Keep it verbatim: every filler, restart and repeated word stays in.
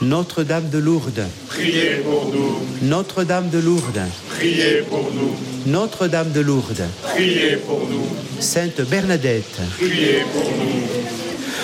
Notre-Dame de Lourdes, priez pour nous. Notre-Dame de Lourdes, Priez pour nous. Notre-Dame de Lourdes, Priez pour nous. Sainte Bernadette, Priez pour nous.